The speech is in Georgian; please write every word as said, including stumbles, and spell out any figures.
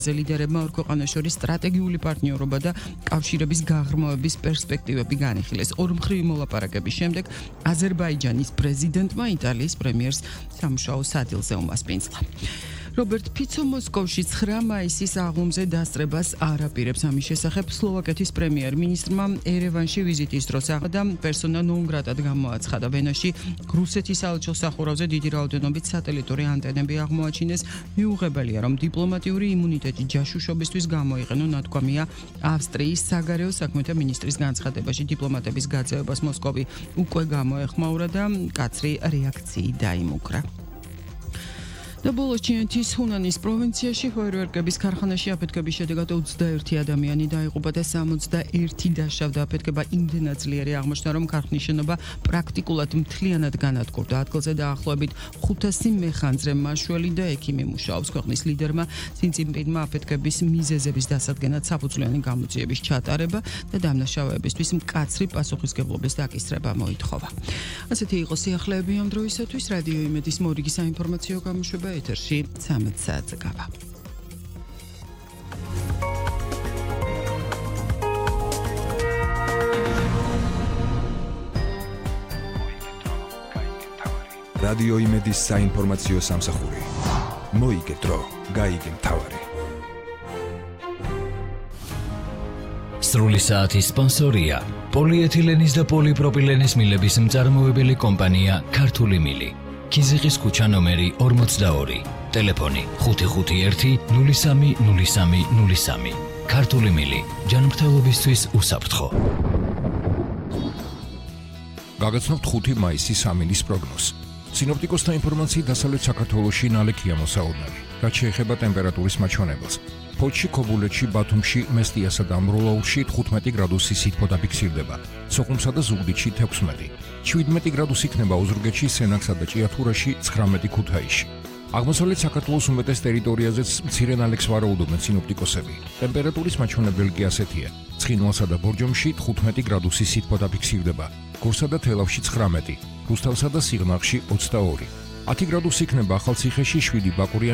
ლიდერებმა ორ ქვეყანას შორის სტრატეგიული პარტნიორობა და კავშირების გაღრმავების პერსპექტივები განიხილეს. ორმხრივი მოლაპარაკების შემდეგ აზერბაიჯანის პრეზიდენტმა იტალიის პრემიერს სამუშაო სადილზე უმასპინძლა. რობერტ ფიცო მოსკოვში ცხრა მაისის აღლუმზე დასწრებას არ აპირებს. ამის შესახებ სლოვაკეთის პრემიერ-მინისტრმა ერევანში ვიზიტის დროს აღდა პერსონა ნონ გრატად გამოაცხადა. ვენაში რუსეთის საელჩო სახურავზე დიდი რაოდენობით სატელიტური ანტენები აღმოაჩინეს. მიუღებელია, რომ დიპლომატიური იმუნიტეტი ჯაშუშობისთვის გამოიყენო, ნათქვამია ავსტრიის საგარეო საქმეთა მინისტრის განცხადებაში. დიპლომატების გაძევებას მოსკოვი უკვე გამოეხმაურა და მკაცრი რეაქციით დაიმუქრა. და ბოლოს ჩინეთის ჰუნანის პროვინციაში ფოიერვერკების ქარხანაში აფეთქების შედეგად ოცდაერთი ადამიანი დაიღუპა და სამოცდაერთი დასჯავდა. აფეთქება იმდენად ძლიერი აღმოჩნდა, რომ ქარხნის შენობა პრაქტიკულად მთლიანად განადგურდა. ადგილზე დაახლოებით ხუთასი მეხანძრე, მაშველი და ექიმი მუშაობს. ქვეყნის ლიდერმა სინცინპინმა აფეთქების მიზეზების დასადგენად საფუძვლიანი გამოძიების ჩატარება და დამნაშავეებისთვის მკაცრი პასუხისგებლობის დაკისრება მოითხოვა. ასეთი იყო სიახლეები ამ დროისათვის. რადიო იმედის მორიგი საინფორმაციო გამოშვება ეთერში ცამეტ საათზე გავა. რადიო იმედის საინფორმაციო სამსახური. მოიგე დრო, გაიგე მთავარი. სრული საათის სპონსორია პოლიეთილენის და პოლიპროპილენის მილების მწარმოებელი კომპანია ქართული მილი. ქიზიყის ქუჩა ნომერი ორმოცდაორი. ტელეფონი ხუთი ხუთი ერთი ნული სამი ნული სამი ნული სამი. ქართული მილი ჯანმრთელობისთვის უსაფრთხო. გაგაცნობთ ხუთი მაისის სამინის პროგნოზს. სინოპტიკოსთა ინფორმაციით დასავლეთ საქართველოში ნალექია მოსაოდნელი, რაც შეეხება ტემპერატურის მაჩვენებელს. ფოთში, ქობულეთში, ბათუმში, მესტიასა და ამროლაურში თხუთმეტი გრადუსი სითბო დაფიქსირდება. სოხუმსა და ზუგდიდში თექვსმეტი. შვიდმეტი გრადუსი იქნება ოზურგეთში, სენაკსა და ჭიათურაში, ცხრამეტი ქუთაისში. აღმოსავლეთ საქართველოს უმეტეს ტერიტორიაზეც მცირე ნალექს ვარაუდობენ სინოპტიკოსები. ტემპერატურის მაჩვენებელი კი ასეთია. ცხინვალსა და ბორჯომში თხუთმეტი გრადუსი სითბო დაფიქსირდება. გორსა და თელავში ცხრამეტი, რუსთავსა და სიღნაღში ოცდაორი. ათი გრადუსი იქნება ახალციხეში, შვიდი ბაკურიანი